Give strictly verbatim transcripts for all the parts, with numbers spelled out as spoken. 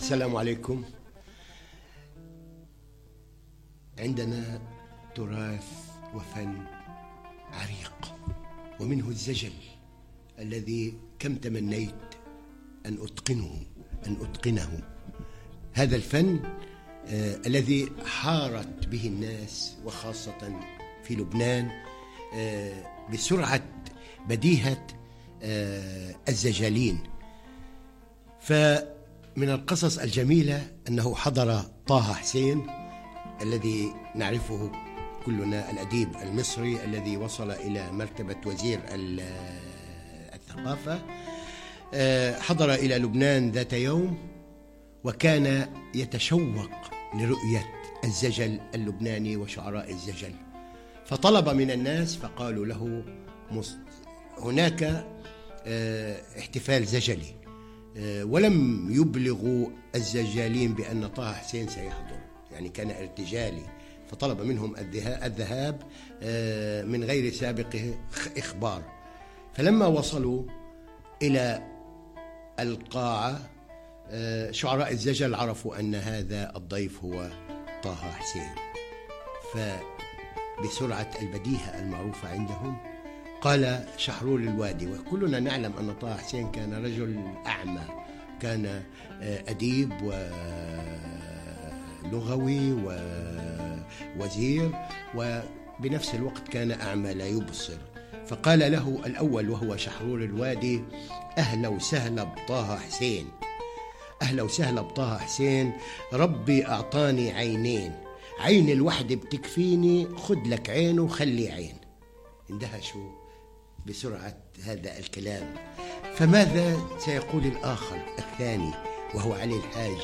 السلام عليكم. عندنا تراث وفن عريق، ومنه الزجل الذي كم تمنيت أن أتقنه أن أتقنه هذا الفن آه الذي حارت به الناس، وخاصة في لبنان، آه بسرعة بديهة آه الزجالين. فمن القصص الجميلة أنه حضر طه حسين الذي نعرفه كلنا، الأديب المصري الذي وصل إلى مرتبة وزير الثقافة، حضر إلى لبنان ذات يوم، وكان يتشوق لرؤية الزجل اللبناني وشعراء الزجل، فطلب من الناس فقالوا له هناك احتفال زجلي، ولم يبلغوا الزجالين بأن طه حسين سيحضر، يعني كان ارتجالي، فطلب منهم الذهاب من غير سابق إخبار. فلما وصلوا إلى القاعة شعراء الزجل عرفوا أن هذا الضيف هو طه حسين، فبسرعة البديهة المعروفة عندهم قال شحرور الوادي، وكلنا نعلم أن طه حسين كان رجل أعمى، كان أديب ولغوي ووزير، وبنفس الوقت كان أعمى لا يبصر. فقال له الأول وهو شحرور الوادي: أهلا وسهلا بطه حسين، أهلا وسهلا بطه حسين، ربي أعطاني عينين، عين الوحدة بتكفيني، خد لك عين وخلي عين. اندهشوا بسرعة هذا الكلام. فماذا سيقول الآخر الثاني وهو علي الحاج؟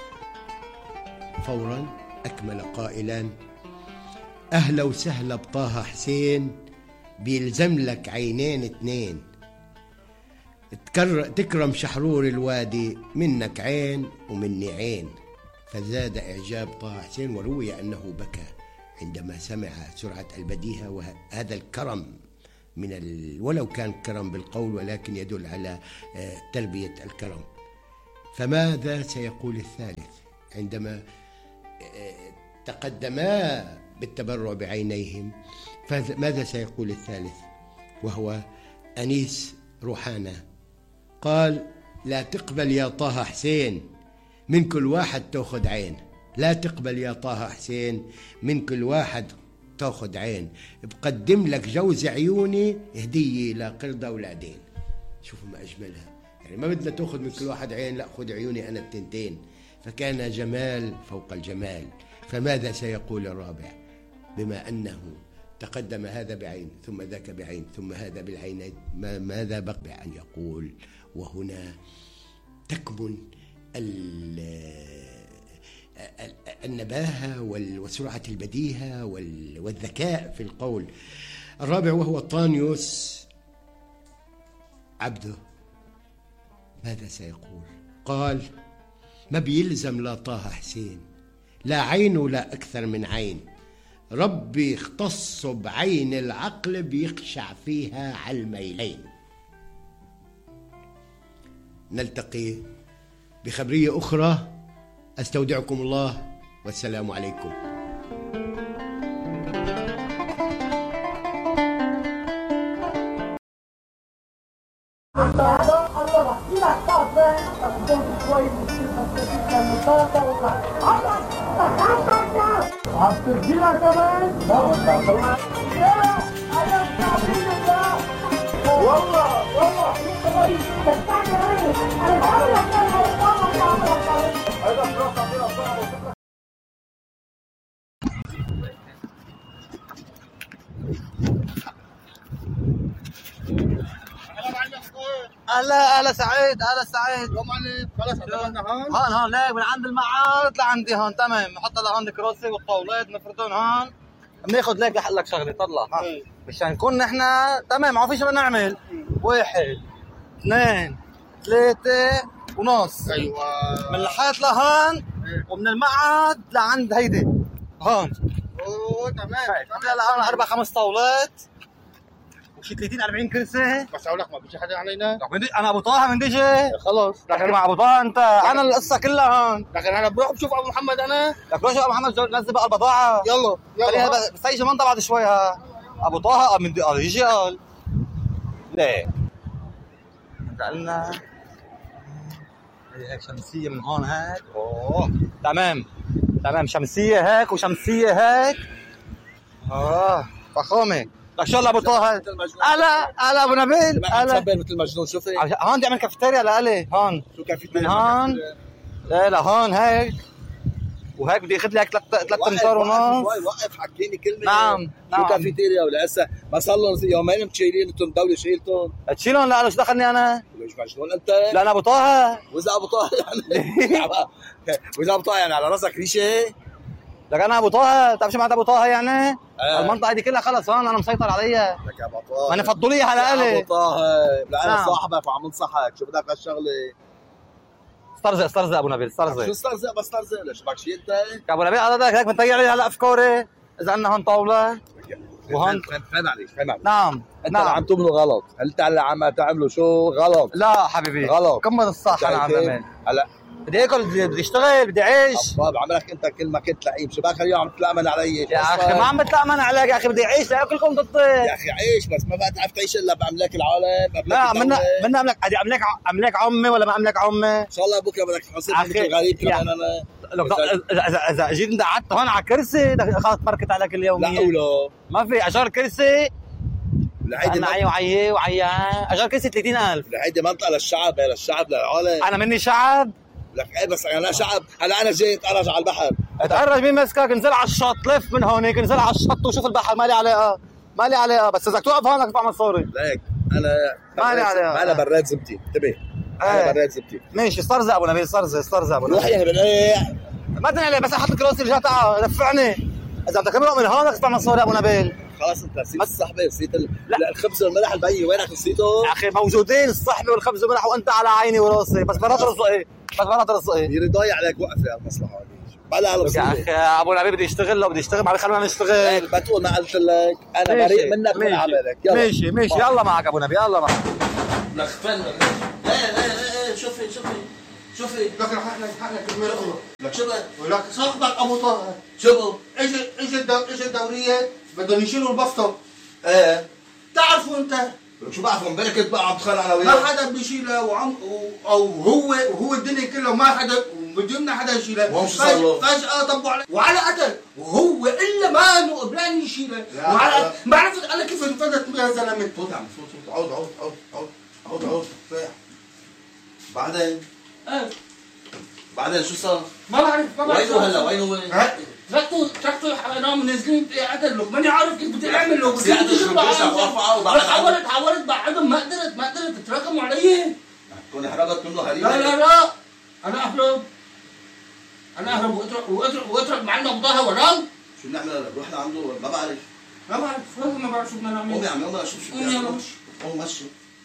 فورا أكمل قائلا: أهلا وسهلا بطه حسين، بيلزم لك عينين اتنين، تكرم شحرور الوادي، منك عين ومني عين. فزاد إعجاب طه حسين، وروي أنه بكى عندما سمع سرعة البديهة وهذا الكرم من ال... ولو كان كرم بالقول، ولكن يدل على تربية الكرم. فماذا سيقول الثالث عندما تقدما بالتبرع بعينيهم؟ فماذا سيقول الثالث وهو أنيس روحانة؟ قال: لا تقبل يا طه حسين، من كل واحد تأخذ عين، لا تقبل يا طه حسين، من كل واحد تأخذ عين، بقدم لك جوز عيوني هدية لقرد أولادين. شوفوا ما أجملها، يعني ما بدنا تأخذ من كل واحد عين، لا خذ عيوني أنا التنتين. فكان جمال فوق الجمال. فماذا سيقول الرابع؟ بما أنه تقدم هذا بعين ثم ذاك بعين ثم هذا بالعينين، ماذا بقي أن يقول؟ وهنا تكمن النباهة وسرعة البديهة والذكاء في القول. الرابع وهو طانيوس عبده، ماذا سيقول؟ قال: ما بيلزم لا طه حسين، لا عين ولا أكثر من عين، ربي اختص بعين العقل بيخشع فيها على الميلين. نلتقي بخبرية أخرى، أستودعكم الله والسلام عليكم. عبترجينا كمان والله والله هلا هلا سعيد، هلا سعيد. خلص عملنا هون هون هون ليك من عند المعارض لعندي هون، تمام. نحط لهون الكراسي والطاولات نفردون هون، بناخذ ليك لحق لك شغله. طلع ها مشان نكون نحن تمام، ما في شيء بدنا نعمل. واحد اثنين ثلاثة ونص. ايوه، من الحيط لهون ومن المعهد لعند هيدي هون. اوه تمام. هلا عملنا اربع خمس طاولات شي ثلاثين أربعين كرسي. بس اقول لك ما بيجي حدا علينا. لك بدي انا ابو طه من ديجي. خلص لكن مع ابو طه انت انا القصه كلها هون. لكن انا بروح بشوف ابو محمد انا. لك روح شوف ابو محمد نزل بقى البضاعه. يلا يلا بس هي منطقه بعد شوي ها. ابو طه من دي قال يجي قال ليه انت قلنا هي هيك شمسيه من هون هيك. اوه تمام تمام شمسيه هيك وشمسيه هيك. اه فخامه. لك شو ابو طه هلا هلا ابو نبيل هلا مثل المجنون. شوفي هون بدي اعمل كافيتيريا لالي هون. شو كافيتيريا من هون لا لا هون هيك وهيك بدي اخذ لك ثلاث ثلاث امتار ونص. وقف حكيني كلمه. نعم نعم. شو كافيتيريا ولا هسه ما صار لهم يومين متشيلين انتم الدوله شيلتهم. تشيلهم لا شو دخلني انا؟ ليش مجنون انت؟ لا انا ابو طه. واذا ابو طه يعني واذا ابو طه يعني على راسك ريشه. لك انا ابو طه بتعرف شو معناتها ابو طه يعني؟ آه. المنطقه دي كلها خلص هون انا مسيطر عليها. لك يا ابو طه ما انا فضليها على ابو الي. طه لا انا نعم. صاحبك وعم انصحك. شو بدك هالشغله؟ استرزق استرزق ابو نبيل استرزق. شو استرزق بس استرزق ليش بدك شيء انت؟ يا ابو نبيل هذا هيك بنطيع لي هلا افكاري اذا عندنا هون طاوله. وهون فهم عليك فهم عليك. نعم انت نعم. اللي عم تعمله غلط. انت اللي عم تعمله شو غلط. لا حبيبي غلط. كمل الصح انا عم بعمل. هلا بدي اكل بدي بدي اشتغل بدي اعيش. طيب عملك انت كل ما كنت لئيم. شو باخر يوم عم تتلامن علي؟ يا اخي ما عم بتلامن عليك يا اخي بدي اعيش لاكلكم ضطي. يا اخي عيش بس ما بقى تعرف تعيش الا باملاك العالم. لا منا منا املك ادي املك املك عمي ولا ما املك عمي؟ ان شاء الله بكره بدك تحاسبني مثل غريب كمان انا. لك اذا اذا اذا جيت انت قعدت هون على كرسي خلص بركت عليك اليوميه. لا ولا ما في اجار كرسي. هيدي انا عي وعي وعي اجار كرسي ثلاثين ألف. هيدي منطقه للشعب للشعب للعالم. انا مني شعب. لك ايه بس انا شعب. هلا انا جاي اتقرج على البحر. اتقرج مين مسكك؟ انزل على الشط لف من هونيك انزل على الشط وشوف البحر ما لي علاقه ما لي علاقه بس اذا توقف هون بدك تدفع مصاري. ليك انا ما لي علاقه. انا براد زبتي انتبه. انا براد زبتي. ماشي استرزق ابو نبيل استرزق استرزق ابو نبيل. روح يا بنيح. ما تنقلي بس احط لك راسي رجع تعال دفعني. اذا بدك تمرق من هون بدك تدفع مصاري ابو نبيل. خلاص انت نسيت الصحبه نسيت ال... الخبز والملح البي وينك نسيته؟ يا اخي موجودين الصحبه والخبز والملح وانت على عيني وراسي بس مرات رزقي بس مرات رزقي. يري ضايع عليك وقف يا المصلحه هذه. بلا على يا اخي ابو نبيل بدي اشتغل لو بدي اشتغل ما بيخلونا نشتغل. ما تقول ما قلت لك انا بريء منك من عملك. يلا ماشي ماشي يلا معك ابو نبيل يلا معك. لك فن لا لا لا شوفي شوفي شوفي لك لحقنا لحقنا كلمه اخرى. لك شو بك؟ ولك صاحبك ابو طه شو اجى اجى الدو... اجى الدوريه بدهم يشيلوا البسطه. ايه تعرفوا انت لك شو بعرف امبارح كنت بقى عم تخانق انا ما وياك. حدا بيشيلها وعم او هو وهو الدنيا كلها ما حدا بدنا حدا يشيلها. وهم شو صار له؟ فجأة طبوا عليه وعلى قتل وهو الا ما انه قبلان يشيلها وعلى ما عرفت انا كيف انفدت يا زلمه. فوت عم فوت فوت عود عود عود عود عود عود ريح. بعدين ايه بعدين شو صار؟ ما بعرف ما بعرف وين هو هلا وين هو؟ تركته تركته نام نازلين قتل له ماني عارف كيف بدي اعمل له. بس يعني شو بدي ارفعه وبعدين حاولت حاولت بعدهم ما قدرت ما قدرت تتراكموا علي. كوني هربت منه هريبه. لا لا لا انا اهرب انا اهرب واترك واترك واترك معنا ابو طه وانام. شو بنعمل هلا؟ رحنا عنده ما بعرف. ما بعرف والله ما بعرف شو بدنا نعمل. قومي يا عمي قومي شوف شو قومي يلا مشي. قوم مشي.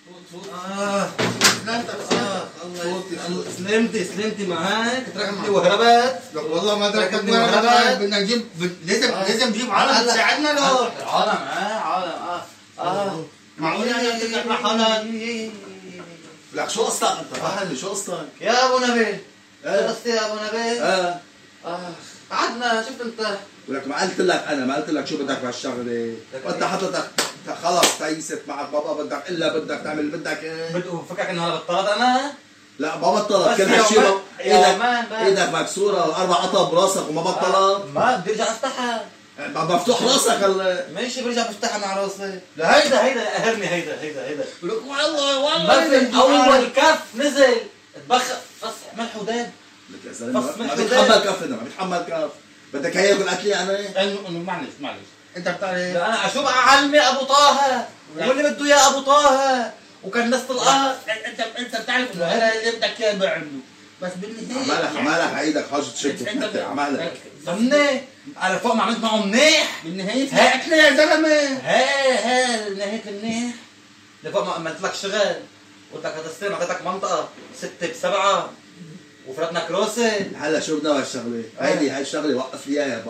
اه سلامتك الله سلمتي سلمتي معك تركتني وهربت. لك والله ما تركتني تركتني وهربت. بدنا نجيب لازم لازم نجيب عالم تساعدنا له. عالم اه عالم اه اه معقول يعني تطلع مع حالك. لك شو قصتك انت؟ فهمني شو قصتك؟ يا ابو نبيل شو ايه قصتي يا ابو نبيل؟ ايه اه قعدنا شفت انت ولك ما قلت لك انا ما قلت لك شو بدك بهالشغله. وانت حضرتك خلص تيست معك بابا بدك الا بدك تعمل بدك ايه. بدو فكرك انه هذا بطلت انا؟ لا ما بطلت بس كل هالشيء يومين- ايدك يومين بس. ايدك مكسوره واربع قطع براسك وما بطلت. ما بدي ارجع افتحها. ما مفتوح راسك هلا. ماشي برجع بفتحها مع راسي. لا هيدا هيدا قهرني هيدا هيدا هيدا. لك والله ما والله في اول كف نزل اتبخر بس ملح وداب. لك يا زلمه بس ما مش بيتحمل كف هذا ما بيتحمل كف. بدك هي ياكل اكلي انا؟ انه انه معلش معلش انت بتعرف لا انا اشوف اعلمي ابو طه واللي بده اياه ابو طه وكان نص القهر. انت انت بتعرف انه هذا اللي بدك اياه بعمله بس بالنهايه عمالك عمالك عيدك حاجه تشد انت وتنتر عمالك. ضمني على فوق ما عملت معه منيح. بالنهايه هي اكله يا زلمه. هي هي نهاية المنيح لفوق ما عملت لك شغل قلت لك هذا السنة اعطيتك منطقة ستة بسبعة وفرتنا كروسة. هلا شو بدنا بهالشغله؟ هيدي هاي الشغله وقف لي اياها بقى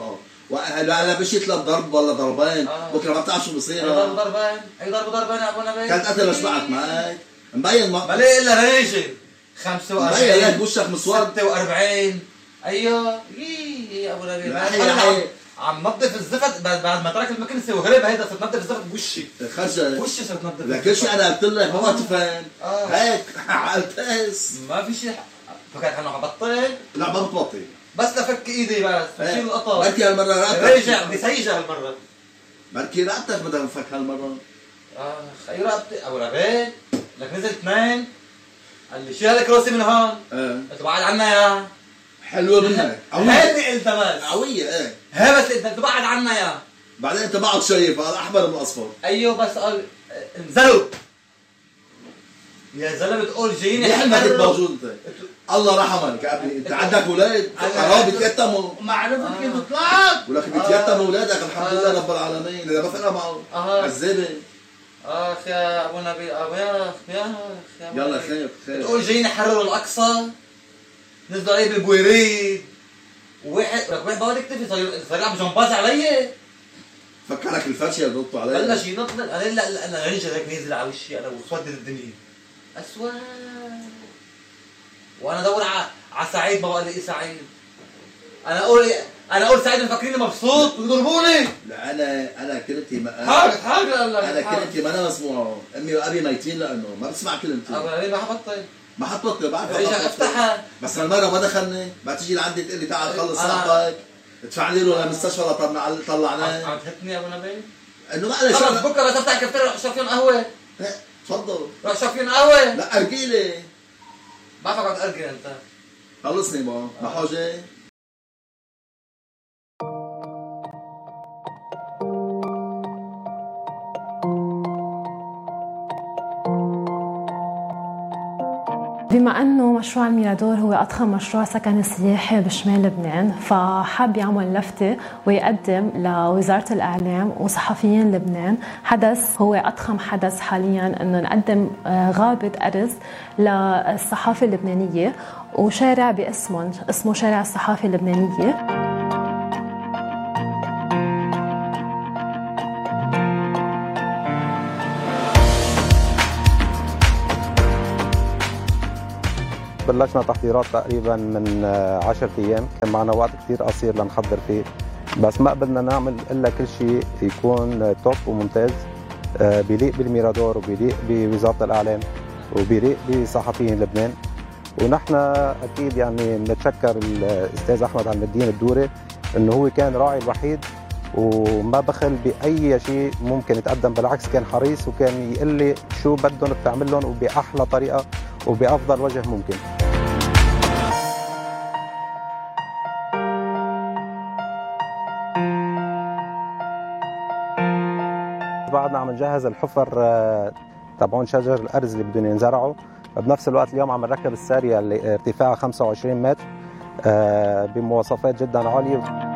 وهلا هلا مشيت لضرب ولا ضربين آه. بكره ما بتعرف شو بصير. اي ضرب ضربين اي ضرب ضربين يا ابو نبيل. كانت قتل شبعت معك مبين ما بلاقي الا ريشه خمسة وأربعين مبين لك وشك مسود ستة وأربعين. ايوه يي ابو نبيل عم عم نظف الزفت بعد ما ترك المكنسه وهرب. هيدا صرت نظف الزفت بوشي خرجت وشي صرت نظف لك شيء انا قلت لك ما تفهم آه. هيك عالتاس ما في شيء. فكرت انه حبطل. لا ما بتبطل بس لفك ايدي بس بشيل القطر. بركي هالمره رقبتك رجع بدي سيجه هالمره. بركي رقبتك بدها تنفك هالمره. اخ اي رقبتي ابو نبيل. لك نزل اثنين قال لي شيل الكروسي من هون. اه قلت بعد عنا يا حلوه منك هيدي قلت بس قويه. ايه هي بس انت بعد عنا يا بعدين انت بعد شايف الاحمر من الاصفر. ايوه بس قال انزلوا يا زلمه بتقول جاييني. ليه ما كنت موجود انت؟ الله رحمك يا ابني. انت عندك اولاد حرام بيتيتموا. ما عرفت كيف طلعت. ولك بيتيتموا اولادك الحمد لله رب العالمين. اذا ما فرق معه عذابه. اخ يا ابو نبيل ابو يا اخ يا اخ يلا خير خير. بتقول جايين يحرروا الاقصى نزلوا عليه بالبويريد وواحد لك واحد بقعد يكتفي صار يلعب جمباز علي. فكرك الفرشه اللي ضبطوا علي بلش ينط. انا لا لا انا رنجه هيك نازل على وشي انا وسودت الدنيا اسود. وانا ادور على على سعيد ما بقى الاقي سعيد. انا اقول انا اقول سعيد مفكريني مبسوط ويضربوني. لا انا انا كلمتي ما حاجه حاجه انا كلمتي ما انا مسموعه. امي وابي ميتين لانه ما بسمع كلمتي. ابو ما حبطل ما حطبطل بعرف رجع افتحها. بس هالمره ما دخلني. بعد تيجي لعندي تقول لي تعال خلص صاحبك ادفع لي له للمستشفى لطلع طلعناه. عم تهتني ابو نبيل انه ما انا خلص بكره بس افتح كفتير روح اشرب فيهم قهوه. تفضل روح اشرب فيهم قهوه. لا ارجيلي بعرفك عم تأرجل انت. خلصني ما ما حاجه. بما أنه مشروع الميرادور هو أضخم مشروع سكني سياحي بشمال لبنان، فحب يعمل لفتة ويقدم لوزارة الإعلام وصحفيين لبنان حدث هو أضخم حدث حالياً، أنه نقدم غابة أرز للصحافة اللبنانية وشارع باسمهم اسمه شارع الصحافة اللبنانية. بلشنا تحضيرات تقريبا من عشرة ايام، كان معنا وقت كثير قصير لنحضر فيه، بس ما قبلنا نعمل الا كل شيء يكون توب وممتاز بيليق بالميرادور وبيليق بوزاره الاعلام وبيليق بصحفيين لبنان. ونحن اكيد يعني بنتشكر الاستاذ احمد عم الدين الدوري انه هو كان راعي الوحيد وما بخل باي شيء ممكن يتقدم، بالعكس كان حريص وكان يقول لي شو بدهم بتعمل لهم وباحلى طريقه وبأفضل وجه ممكن. بعدنا عم نجهز الحفر تبعون شجر الأرز اللي بدهم ينزرعوا، بنفس الوقت اليوم عم نركب السارية اللي ارتفاعها خمسة وعشرين متر بمواصفات جدا عالية.